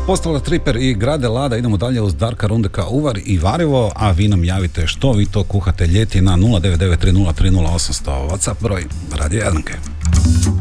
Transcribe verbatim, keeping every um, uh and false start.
Postala Triper i Grade Lada. Idemo dalje uz Darka Rundeka, Uvar i Varivo, a vi nam javite što vi to kuhate ljeti na nula devet devet tri nula tri nula osam zero zero WhatsApp broj Radio Jadranke.